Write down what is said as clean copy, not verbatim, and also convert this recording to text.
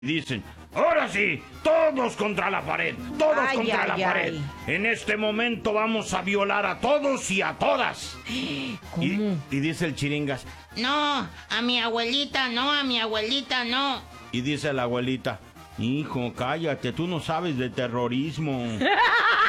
Dicen, ahora sí, todos contra la pared, todos contra la pared. En este momento vamos a violar a todos y a todas. ¿Cómo? Y dice el Chiringas, no, a mi abuelita no. Y dice la abuelita, hijo, cállate, tú no sabes de terrorismo.